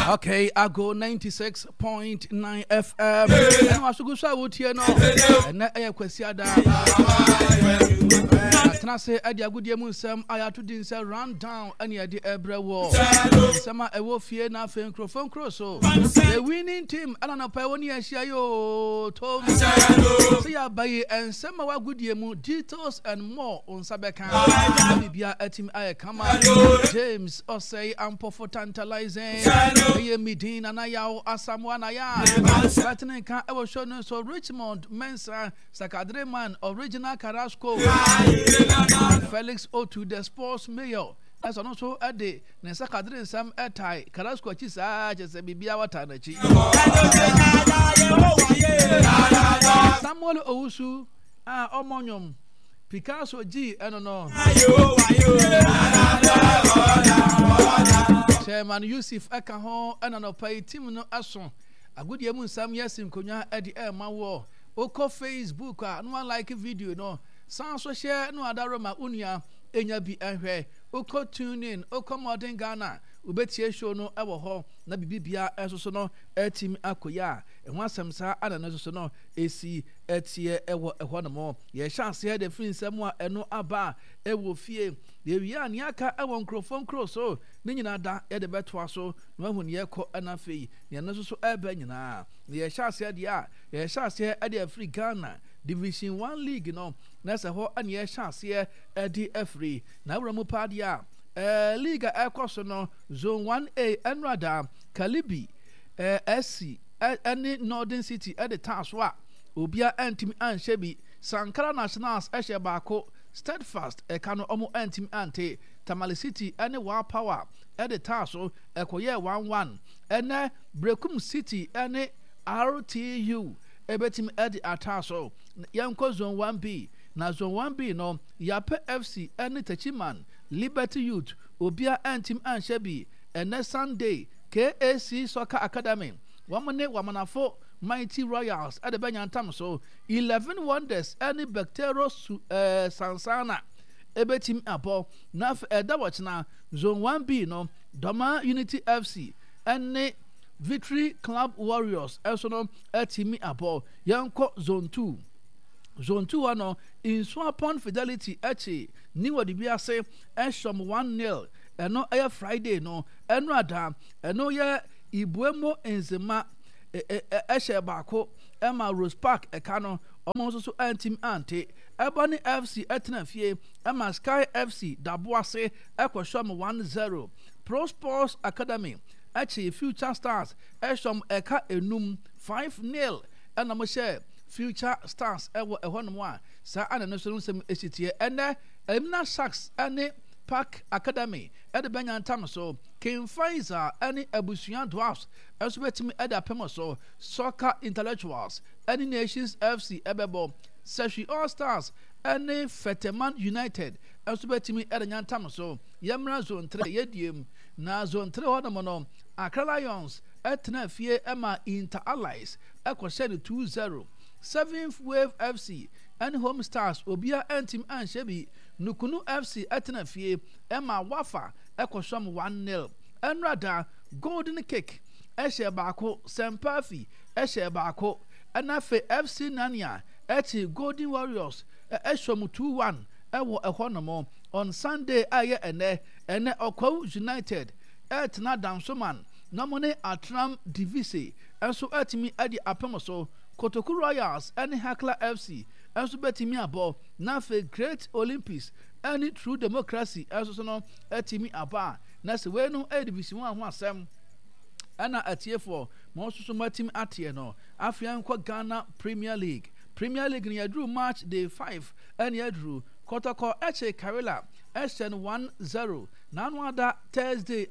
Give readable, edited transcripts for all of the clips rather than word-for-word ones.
Okay, I go 96.9 FM. And I should go so out here now. And I kwesiada. Can I say I good year some I had to do run down any of the Ebra war. Some I will fear nothing phone cross. So the winning team I don't know Pioneer Shayo told me say I buy and some our good year details and more on Sabeka. Maybe a team I come James or say ample for tantalizing. Medin and Ayao Asamoah Naya. Latin can ever show no so Richmond Mensa Sakadre man original Carrasco Felix Otu the sports mayor. As also a day, Nesakadre some airtie Carrasco Chisa just a Bibia Watanachi Samuel Owusu Omonium Picasso G I don't know Chairman Yusuf Ekaho and an opay team no ason. A good year some years in Konya at the air man war. Oko Facebook no one like a video no. Sound so share no other Roma Unia Enya be anhwe. Oko tune in Oko modern Ghana. Ubetie show no ever ho na bibia eso no team akoya. And one some sa and so no AC etie ewo ehwo no mo. Ye chance here the free samwa eno aba ewo fie. The wia niaka ewo microphone cross so ni nyina da e de beto so no hu ne yekọ anafei ne no so eba nyina ye chance here dia ye chance here e de free Ghana Division 1 League no na se ho ane ye chance here e de free na wuramu padia Liga ekoso no Zone 1A Enrada Kalibi SC any Northern City at the Taswa Obia Antim Anshebi Sankara Nationals Eshe Bako Steadfast Ekano Omo Antim Ante Tamale City any War Power at the Taso Ekoye 1-1 ene Brekum City any RTU Ebetim at the Ataso Yanko Zone 1B na Zone 1B no Yape FC any Techiman Liberty Youth Obia Antim Anshebi ene Sunday KAC Soccer Academy Wamane Wamanafo Mighty Royals at the Banyantam so 11 Wonders any Bacteros Sansana Ebetim Apo Naf Edawachna Zone 1B no Doma Unity FC any Victory Club Warriors also Etimi Apo Yanko Zone 2 Zone 2 ano in Swapon Fidelity Echi Niwa Dibiase Eshom 1-0 eno aye Friday no enrada eno ye Ibuemo Enzema Eshe Bako Emma Rose Park Ekano omo so antim ante Ebony FC Etnafie Emma Sky FC Daboase Ekoshom 1-0 Pro Sports Academy Echi Future Stars Eshom Eka Enum 5-0 ena mo share Future Stars ewo ehonmo a sa anano so nsem echitie ene Emna Sharks ene Park Academy at the Banyantam so King Pfizer any Abusian Dwarfs as wetimi at the Pemoso Soccer Intellectuals any Nations FC Ebebo Sashi All Stars any Feteman United as wetimi at the Yantam so Yamra Zone 3 Yedium na Zone 3 Honomono Accra Lions at Nafie Emma Inter Allies Equashedi 2-0 7th Wave FC and Home Stars Obia Antim Anshebi Nukunu FC Etnafie Emma Wafa Ekoshom 1-0 Enrada Golden Cake Eshe Bako Sempafi Eshe Bako Enafe FC Nania Eti Golden Warriors Eshom 2-1 Ewo Ehonomo on Sunday aye ene Okwa United Etna Dansoman Nomone Atram Divise Enso etimi adi apemoso Kotoku Royals and Hakla FC and Subetimi Abo Nafe Great Olympics and True Democracy as no etimi aba Nasa Weno Division 1 Sam Anna Atie4 Monsu Matim Atie no Afian Kwa Ghana Premier League near Drew March Day 5 and Yadru Kotoko Eche Karela SN 1-0 Nanwada Thursday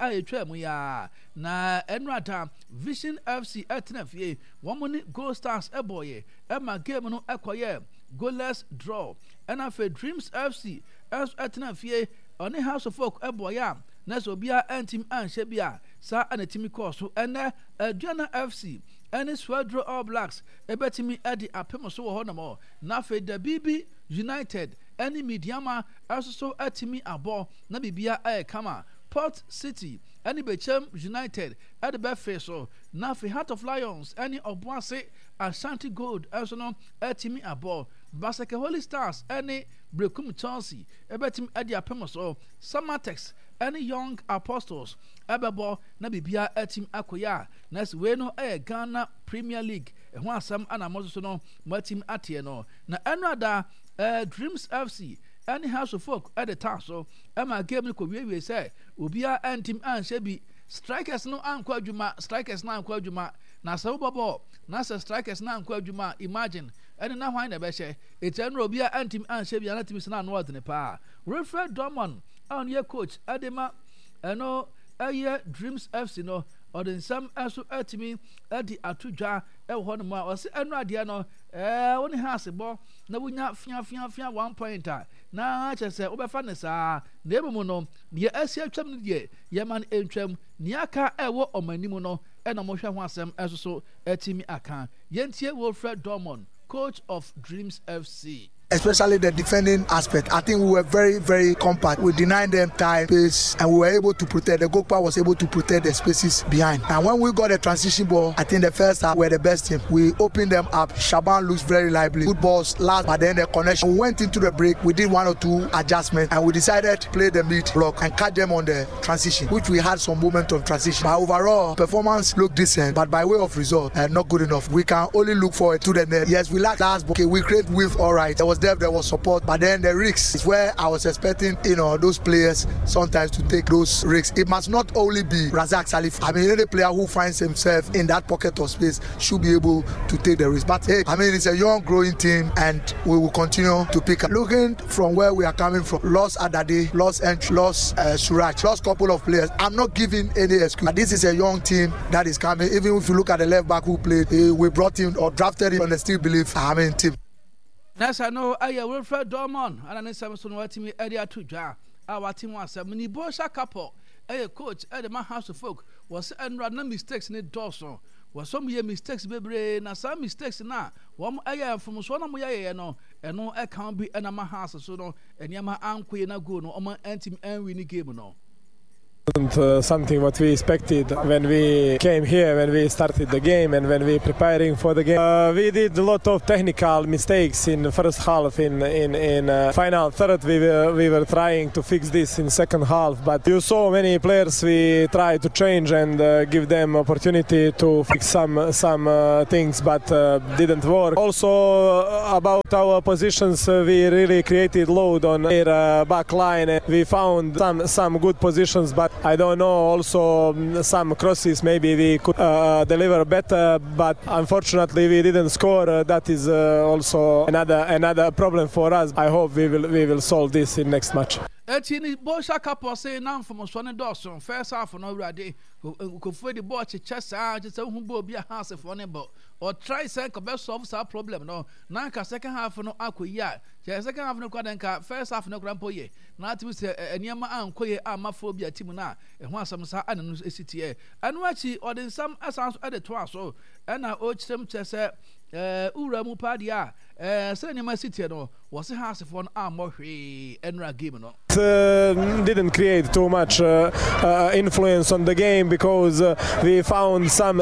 Muya na Enrata Vision FC Etnafie Womoni Gold Stars Eboye Emma Game no Ekoye goalless draw Enafe Dreams FC as Etnafie Oni House of Folk Eboya Nasobia Antim Anshebia Sa Anetimi Kosu Ene Adriana FC Any Swadro All Blacks Ebetimi Edi Apemoso Honamo Nafe the BB United Any Midiama also etimi abo na bibia kama Port City ɛne Bechem United ɛde bɛfe so na afei Heart of Lions ɛne Obuase Ashanti Gold ɛnso no ɛtumi abɔ Baseke Holy Stars ɛne Brekum Chelsea ɛbɛtumi ɛde apem so Samatex ɛne Young Apostles ɛbɛbɔ na bibia ɛtumi akɔyɛ na wei no ɛyɛ Ghana Premier League ɛho asɛm ana mo so no matim atie no na ɛno ada Dreams FC ɛne House of Folk ɛde ta so ɛma game no kɔ wiewie sɛ obia ɛntim anhyɛ bi strikers no ankɔ adwuma na sɛ wobɔbɔ na sɛ strikers no ankɔ adwuma imagine ɛne na hwan na bɛhyɛ ɛkyɛ no obia antim anhyɛ bi anatimi sɛ na ano ɔdene paa Wilfred Dorman a ɔno yɛ coach ɛde ma ɛno ɛyɛ Dreams FC no ɔde nsɛm ɛso atimi ɛde ato dwa ɛwɔ hɔ no mu a ɔse ɛno adeɛ no wo ne ha asebɔ na wonya fia 1 point a na kyerɛ sɛ wobɛfa ne saa na emu no deɛ asi atwam no deɛ yɛma no ɛntwam nea aka ɛwɔ ɔmanim no ɛna mohwɛ ho asɛm ɛso so atimi aka yɛntie Wilfred Dorman, coach of Dreams FC. Especially the defending aspect. I think we were very, very compact. We denied them time, space, and we were able to protect. The goalkeeper was able to protect the spaces behind. And when we got the transition ball, I think the first half were the best team. We opened them up. Shaban looks very lively. Good balls last, but then the connection. We went into the break. We did 1 or 2 adjustments, and we decided to play the mid block and cut them on the transition, which we had some moment of transition. But overall, performance looked decent, but by way of result, not good enough. We can only look forward to the net. Yes, we lacked last ball. Okay, we create width, all right. There was depth, there was support, but then the risks is where I was expecting, those players sometimes to take those risks. It must not only be Razak Salif. I mean, any player who finds himself in that pocket of space should be able to take the risk. But hey, I mean, it's a young, growing team, and we will continue to pick up. Looking from where we are coming from, lost Adade, lost Entry, lost Suraj, lost couple of players. I'm not giving any excuse. But this is a young team that is coming. Even if you look at the left back who played, we brought him or drafted him, and I still believe, team. Nasa no aye Wilfred Dorman ana ne sam so no watimi area to dwa a watimi asam ni Bosha couple aye coach at the House of Folk was enra na mistakes ne doso was some ye mistakes bebre na some mistakes na wom aye from so na mo ye no eno e kan bi na ma house so no eniama ankoye na go no o antim win game no. Something what we expected when we came here, when we started the game and when we preparing for the game. We did a lot of technical mistakes in the first half. In final third we were trying to fix this in second half, but you saw many players we tried to change and give them opportunity to fix some things, but didn't work. Also about our positions, we really created load on their back line and we found some good positions, but I don't know, also some crosses maybe we could deliver better, but unfortunately we didn't score. That is also another problem for us. I hope we will solve this in next match. Etini Bosha couple say now from Swan Dawson first half no ready ko for the ball chesa just who bo be a house for nebo or try say ko be solve that problem no na ka second half no akoya second half no kwadanka first half no krampo ye na ati say eniama ankoye amafo bi team na e ho asam sa ana no esitie anu achi odinsam asan so ede to aso na o chirem chese ura mu padia say eniama sitie no was house for no amohwe enra game no. Didn't create too much influence on the game because we found some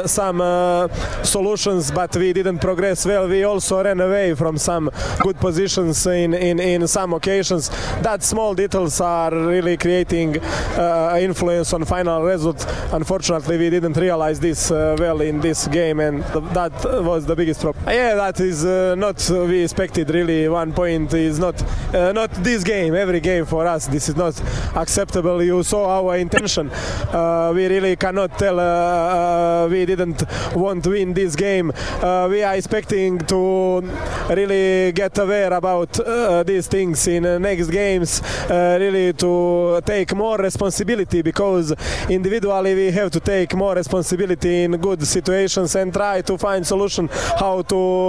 solutions, but we didn't progress well. We also ran away from some good positions in some occasions. That small details are really creating influence on final result. Unfortunately, we didn't realize this well in this game, and that was the biggest problem. Yeah, that is not we expected really. 1 point is not this game. Every game for us. This is not acceptable. You saw our intention. We really cannot tell we didn't want to win this game. We are expecting to really get aware about these things in next games, really to take more responsibility, because individually we have to take more responsibility in good situations and try to find solution how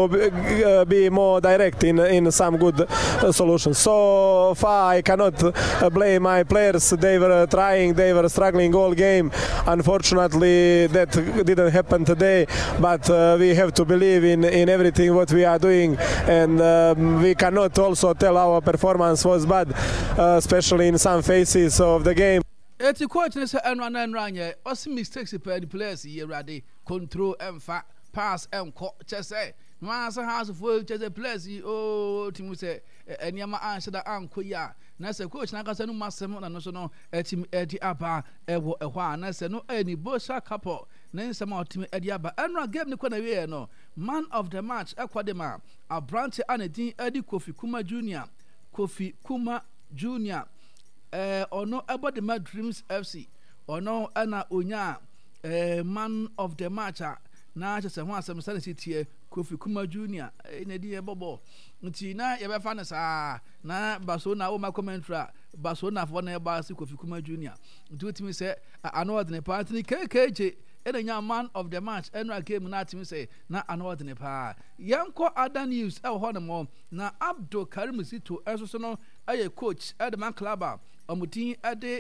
to be more direct in some good solutions. So far I cannot blame my players. They were trying, they were struggling all game. Unfortunately that didn't happen today, but we have to believe in everything what we are doing, and we cannot also tell our performance was bad, especially in some phases of the game. eti coach ne say enra na enra anye osi mistakes per the players ye rade control emfa pass enko chese no answer house for chese players o timu say eniama answer da anko ya na say coach na kasa no masem na no so no etim edi aba ewo ehwa na say no eni bosha couple na nsem otim edi aba enra game ne kwa na we no man of the match ekwadema Abrante Anedin Edi Kofi Kuma Junior ono about the Dreams FC ono ana onya man of the match na chese ho asem sane sitie Kofi Kuma Junior na di ebobo nti na ye be fa na sa na Barcelona o ma commentary Barcelona for na ba si Kofi Kuma Junior nti otimi say ano the party ni KKJ enya man of the match enra game na atimi say na ano the pa yanko other news e ho no na Abdul Karim Zito eso no aye coach Edman Club omutin ade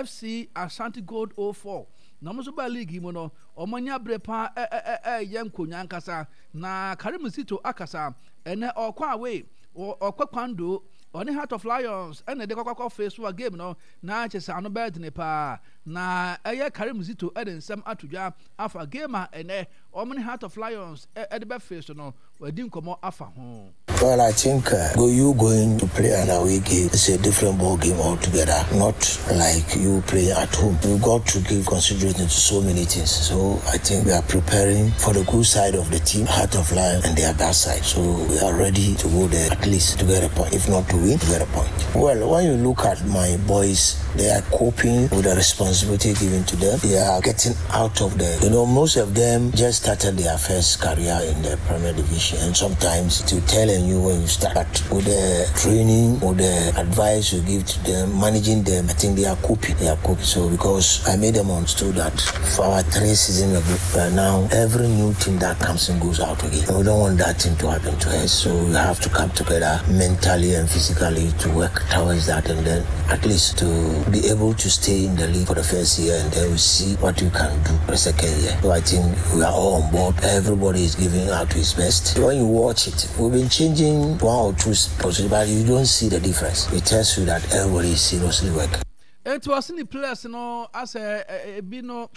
FC Ashanti Gold 04 na mo so ba league mo no omanya brepa yanko nyankasa na Karim Zito akasa ene okwa we okwakwando oni Heart of Lions ene de kwakwa face wa game no na chese ano bed ne pa na eye Karim Zito eden sam atudwa afa game ene omni Heart of Lions de be face no wadi nkomo afa ho. Well, I think you going to play an away game is a different ball game altogether. Not like you play at home. You got to give consideration to so many things. So I think we are preparing for the good side of the team, Heart of Lion, and their bad side. So we are ready to go there at least to get a point. If not to win, to get a point. Well, when you look at my boys, they are coping with the responsibility given to them. They are getting out of the... You know, most of them just started their first career in the Premier Division. And sometimes to tell you when you start with the training or the advice you give to them, managing them, I think they are coping. So because I made them understand that for our 3 seasons now, every new team that comes in goes out again. And we don't want that thing to happen to us. So we have to come together mentally and physically to work towards that, and then at least to be able to stay in the league for the first year, and then we see what we can do for the second year. So I think we are all on board. Everybody is giving out his best. When you watch it, we've been changing 1 or 2 positions, but you don't see the difference. It tells you that everybody is seriously working. It was in the place, as a bino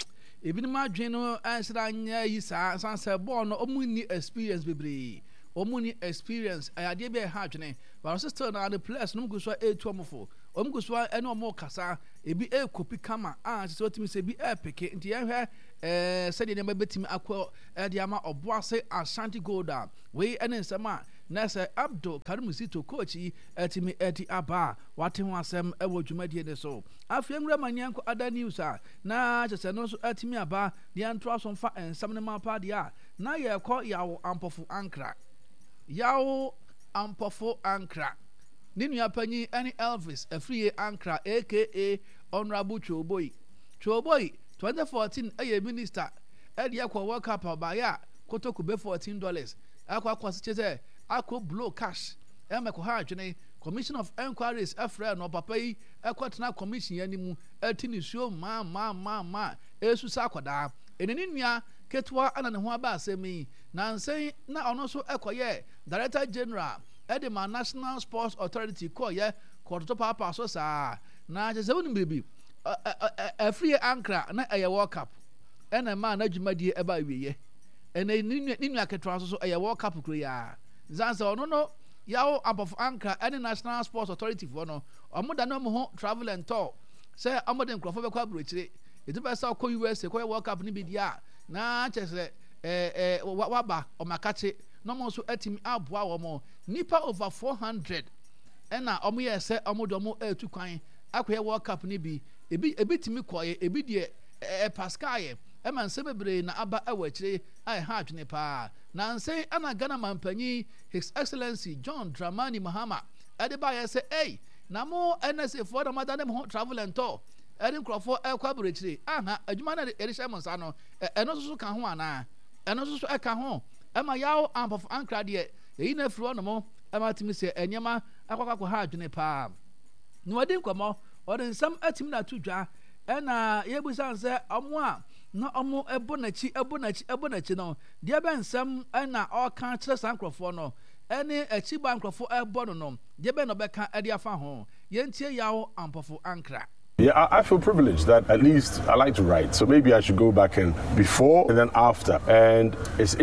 madrino answer anya yisa sansa born omuni experience bibri. Omuni experience I did be hardene, but sister na the place no go so etuomfo. Go so eno mo kasa ebi copy kama so timi se bi peke nti ehwe said ne betimi akọ de ama oboase Ashanti Golda we ene nsema na se Abdul Karim Zito coach etimi edi aba wate ho asem ewo dwumadie ne so afemra manyanko ada news na chese no so etimi aba de antro so mfa ensam ne mapa de na ye kọ yawo ampofu ankra yawo ampofu ankra Ninu Apanyi any Elvis a free Ankara aka Honorable Choboy 2014 a minister Eddie Aqua World Cup by Kotoku be $14 Aqua Quasiche Aqua blow cash Emako Harjane Commission of Enquiries Afra no Papai Aquatna Commission Yanimu Eltinisio ma Esu Sakwada Eninia Ketwa Ananwaba Semi Nansay na also Equaye Director General Edema National Sports Authority call ye quarter papa so sa na je woni baby a free Ankara na a World Cup and a man adwumadi e ba wiye and ninu aketwa so a World Cup kro ya zansa no yawo above Ankara any National Sports Authority for no omoda no mo travel and tour say omoda nkrofo be kwa brochire e do be say ko USA ko World Cup ni bi dia na chese waba o makache no mo so atimi aboa wo mo nipa over 400 ena omo ye se omo do mo etu kwan akoye World Cup ni bi ebi timi koye ebi de Pascal ye e man se bebre na aba awachire ai ha adwene pa na nse ana Ghana mampanyi His Excellency John Dramani Mahama Adeba ye se na mo NSA for the madam ho travel and tour eri krofo ekwa brechire aha adwuma na eri shemo sa no eno so ka ho ana eno so eka ho ema yawo ampof Ankara de eyi na firi no mo ema timi se enyema akwakwa ha adwene pa no wadi nkomo ode nsam atimi na tudwa ena yebusan se omo a na omo ebonachi no de be nsam ena oka kire sankrofo no ene achiba nkrofo ebo no de be no beka ade afa ho yentie yawo ampof Ankara Yeah, I feel privileged that at least I like to write. So maybe I should go back and before and then after. And it's